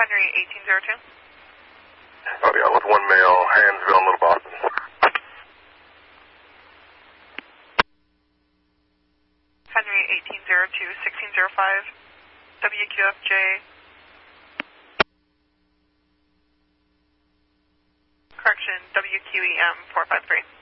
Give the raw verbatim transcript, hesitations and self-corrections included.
Henry eighteen zero two. Oh, yeah, with one male, Hansville, Little Boston. Henry eighteen zero two, sixteen zero five, W Q F J. Correction, W Q E M four five three.